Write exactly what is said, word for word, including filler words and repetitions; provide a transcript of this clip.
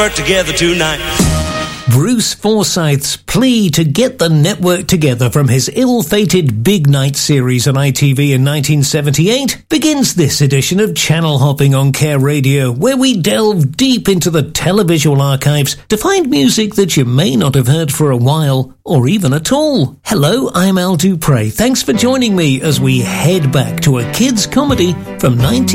Together tonight. Bruce Forsyth's plea to get the network together from his ill-fated Big Night series on I T V in nineteen seventy-eight begins this edition of Channel Hopping on Care Radio, where we delve deep into the televisual archives to find music that you may not have heard for a while, or even at all. Hello, I'm Al Dupre. Thanks for joining me as we head back to a kids' comedy from nineteen